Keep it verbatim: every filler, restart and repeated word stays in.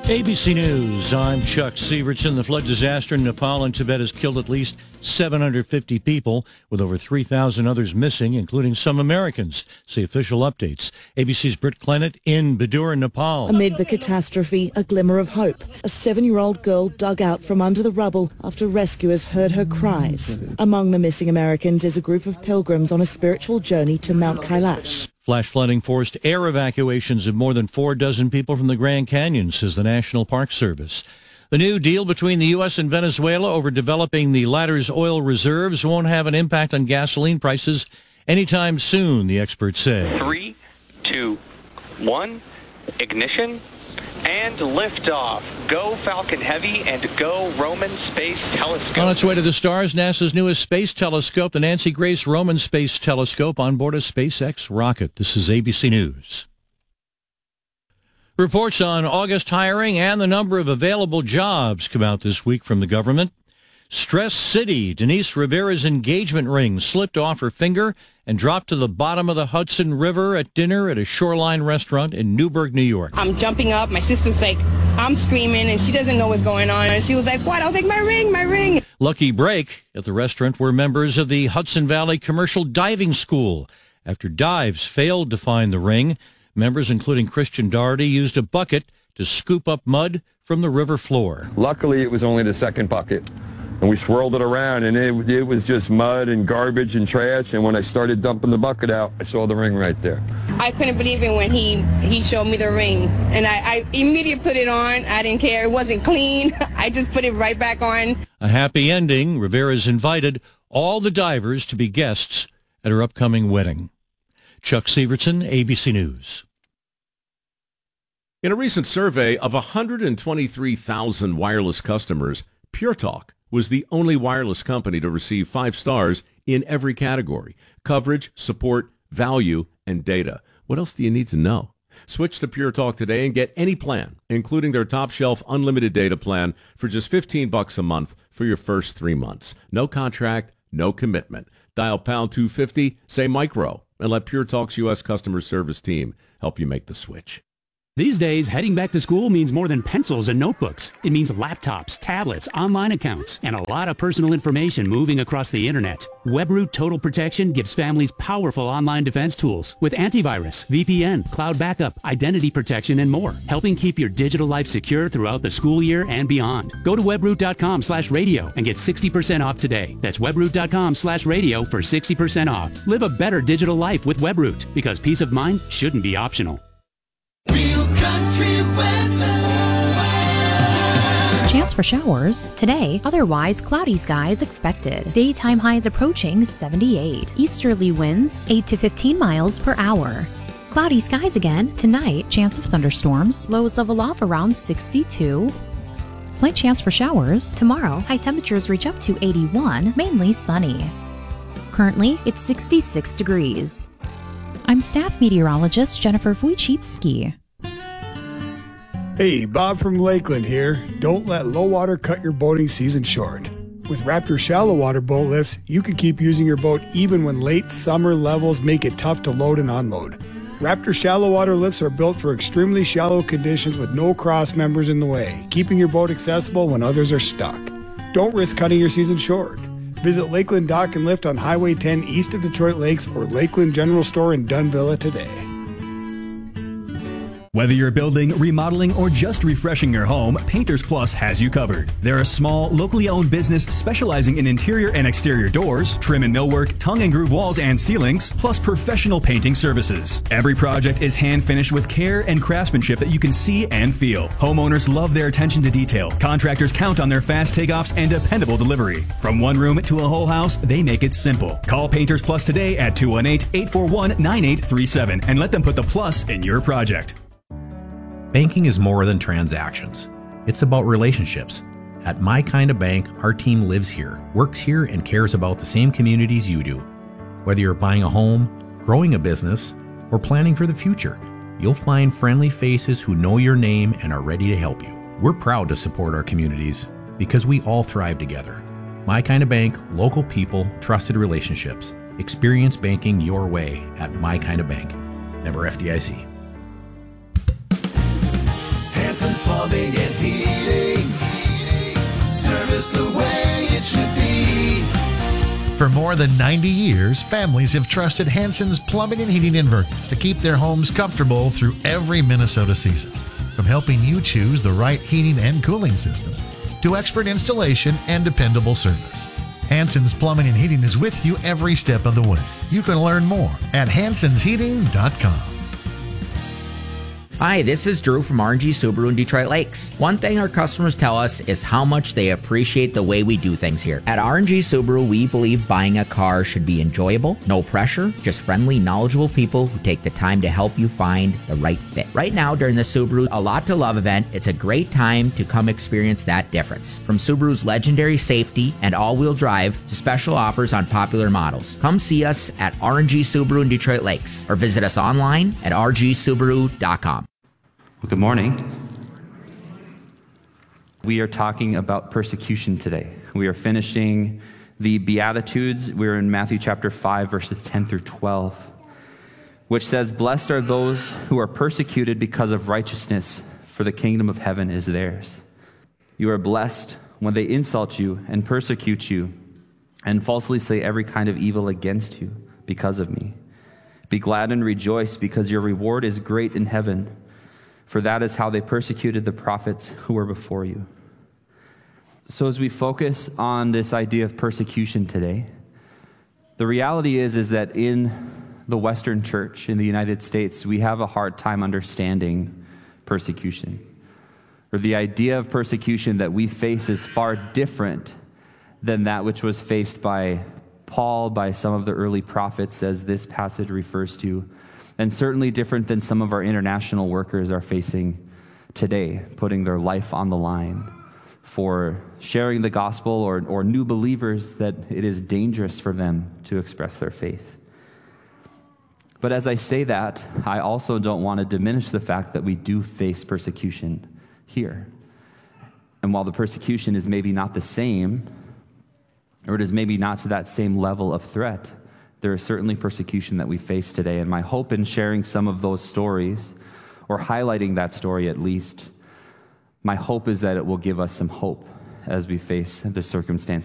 A B C News, I'm Chuck Severson. The flood disaster in Nepal and Tibet has killed at least seven hundred fifty people, with over three thousand others missing, including some Americans, say official updates. A B C's Britt Clennett in Badur, Nepal. Amid the catastrophe, a glimmer of hope. A seven-year-old girl dug out from under the rubble after rescuers heard her cries. Among the missing Americans is a group of pilgrims on a spiritual journey to Mount Kailash. Flash flooding forced air evacuations of more than four dozen people from the Grand Canyon, says the National Park Service. The new deal between the U S and Venezuela over developing the latter's oil reserves won't have an impact on gasoline prices anytime soon, the experts say. Three, two, one, ignition, and liftoff. Go Falcon Heavy and go Roman Space Telescope. On its way to the stars, NASA's newest space telescope, the Nancy Grace Roman Space Telescope, on board a SpaceX rocket. This is A B C News. Reports on August hiring and the number of available jobs come out this week from the government. Stress City, Denise Rivera's engagement ring slipped off her finger and dropped to the bottom of the Hudson River at dinner at a Shoreline restaurant in Newburgh, New York. I'm jumping up. My sister's like, I'm screaming, and she doesn't know what's going on. And she was like, what? I was like, my ring, my ring. Lucky break at the restaurant were members of the Hudson Valley Commercial Diving School. After dives failed to find the ring, members, including Christian Doherty, used a bucket to scoop up mud from the river floor. Luckily, it was only the second bucket. And we swirled it around, and it, it was just mud and garbage and trash. And when I started dumping the bucket out, I saw the ring right there. I couldn't believe it when he, he showed me the ring. And I, I immediately put it on. I didn't care. It wasn't clean. I just put it right back on. A happy ending. Rivera's invited all the divers to be guests at her upcoming wedding. Chuck Severson, A B C News. In a recent survey of one hundred twenty-three thousand wireless customers, Pure Talk was the only wireless company to receive five stars in every category: coverage, support, value, and data. What else do you need to know? Switch to Pure Talk today and get any plan, including their top shelf unlimited data plan, for just fifteen bucks a month for your first three months. No contract, no commitment. Dial pound two fifty, say micro, and let Pure Talk's U S customer service team help you make the switch. These days, heading back to school means more than pencils and notebooks. It means laptops, tablets, online accounts, and a lot of personal information moving across the internet. WebRoot Total Protection gives families powerful online defense tools with antivirus, V P N, cloud backup, identity protection, and more, helping keep your digital life secure throughout the school year and beyond. Go to webroot.com slash radio and get sixty percent off today. That's webroot.com slash radio for sixty percent off. Live a better digital life with WebRoot, because peace of mind shouldn't be optional. Real country weather. Chance for showers today, otherwise cloudy skies expected. Daytime highs approaching seventy-eight. Easterly winds eight to fifteen miles per hour. Cloudy skies again tonight, chance of thunderstorms, lows level off around sixty-two. Slight chance for showers tomorrow, high temperatures reach up to eighty-one, mainly sunny. Currently, it's sixty-six degrees. I'm staff meteorologist Jennifer Wojcicki. Hey, Bob from Lakeland here. Don't let low water cut your boating season short. With Raptor shallow water boat lifts, you can keep using your boat even when late summer levels make it tough to load and unload. Raptor shallow water lifts are built for extremely shallow conditions with no cross members in the way, keeping your boat accessible when others are stuck. Don't risk cutting your season short. Visit Lakeland Dock and Lift on Highway ten east of Detroit Lakes or Lakeland General Store in Dunvilla today. Whether you're building, remodeling, or just refreshing your home, Painters Plus has you covered. They're a small, locally owned business specializing in interior and exterior doors, trim and millwork, tongue and groove walls and ceilings, plus professional painting services. Every project is hand finished with care and craftsmanship that you can see and feel. Homeowners love their attention to detail. Contractors count on their fast takeoffs and dependable delivery. From one room to a whole house, they make it simple. Call Painters Plus today at two one eight, eight four one, nine eight three seven and let them put the plus in your project. Banking is more than transactions. It's about relationships. At My Kind of Bank, our team lives here, works here, and cares about the same communities you do. Whether you're buying a home, growing a business, or planning for the future, you'll find friendly faces who know your name and are ready to help you. We're proud to support our communities because we all thrive together. My Kind of Bank, local people, trusted relationships. Experience banking your way at My Kind of Bank. Member F D I C. Hanson's Plumbing and just the way it should be. For more than ninety years, families have trusted Hanson's Plumbing and Heating Inverters to keep their homes comfortable through every Minnesota season. From helping you choose the right heating and cooling system, to expert installation and dependable service, Hanson's Plumbing and Heating is with you every step of the way. You can learn more at hansons heating dot com. Hi, this is Drew from R and G Subaru in Detroit Lakes. One thing our customers tell us is how much they appreciate the way we do things here. At R and G Subaru, we believe buying a car should be enjoyable, no pressure, just friendly, knowledgeable people who take the time to help you find the right fit. Right now, during the Subaru A Lot to Love event, it's a great time to come experience that difference. From Subaru's legendary safety and all-wheel drive to special offers on popular models. Come see us at R and G Subaru in Detroit Lakes or visit us online at r g subaru dot com. Well, good morning. We are talking about persecution today. We are finishing the Beatitudes. We're in Matthew chapter five, verses ten through twelve, which says, "Blessed are those who are persecuted because of righteousness, for the kingdom of heaven is theirs. You are blessed when they insult you and persecute you and falsely say every kind of evil against you because of me. Be glad and rejoice, because your reward is great in heaven. For that is how they persecuted the prophets who were before you." So as we focus on this idea of persecution today, the reality is, is that in the Western church, in the United States, we have a hard time understanding persecution. Or the idea of persecution that we face is far different than that which was faced by Paul, by some of the early prophets, as this passage refers to, and certainly different than some of our international workers are facing today, putting their life on the line for sharing the gospel, or, or new believers that it is dangerous for them to express their faith. But as I say that, I also don't want to diminish the fact that we do face persecution here. And while the persecution is maybe not the same, or it is maybe not to that same level of threat, there is certainly persecution that we face today. And my hope in sharing some of those stories, or highlighting that story at least, my hope is that it will give us some hope as we face the circumstances